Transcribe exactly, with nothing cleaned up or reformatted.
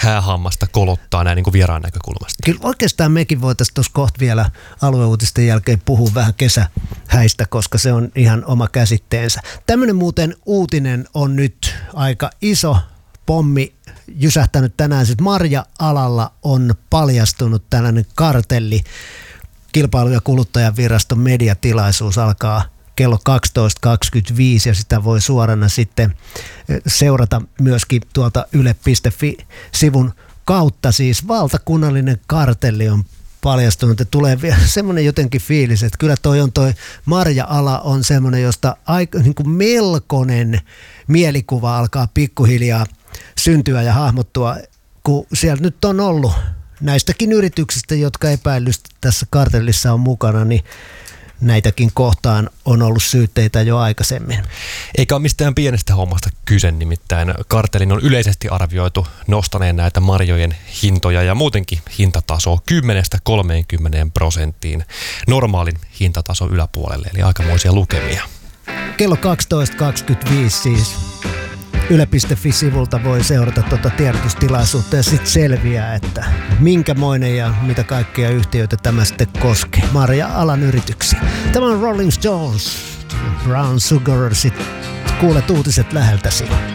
häähammasta kolottaa näin niin kuin vieraan näkökulmasta. Kyllä oikeastaan mekin voitaisiin tuossa kohta vielä alueuutisten jälkeen puhua vähän kesähäistä, koska se on ihan oma käsitteensä. Tämmöinen muuten uutinen on nyt aika iso pommi jysähtänyt tänään. Sitten marja-alalla on paljastunut tällainen kartelli. Kilpailu- ja kuluttajaviraston mediatilaisuus alkaa kello kaksitoista kaksikymmentäviisi ja sitä voi suorana sitten seurata myöskin tuolta yle piste fi-sivun kautta. Siis valtakunnallinen kartelli on paljastunut ja tulee vielä semmoinen jotenkin fiilis, että kyllä toi on toi marja-ala on semmoinen, josta aika, niin kuin melkoinen mielikuva alkaa pikkuhiljaa syntyä ja hahmottua, kun siellä nyt on ollut näistäkin yrityksistä, jotka epäilystä tässä kartellissa on mukana, niin näitäkin kohtaan on ollut syytteitä jo aikaisemmin. Eikä ole mistään pienestä hommasta kyse, nimittäin kartellin on yleisesti arvioitu nostaneen näitä marjojen hintoja ja muutenkin hintatasoa kymmenestä kolmeenkymmeneen prosenttiin normaalin hintatason yläpuolelle, eli aikamoisia lukemia. Kello kaksitoista kaksikymmentäviisi siis yle piste fi-sivulta voi seurata tuota tiedotustilaisuutta ja sitten selviää, että minkämoinen ja mitä kaikkia yhtiöitä tämä sitten koskee. Marja-alan yrityksiä. Tämä on Rolling Stones, Brown Sugar, sitten kuulet uutiset läheltäsi.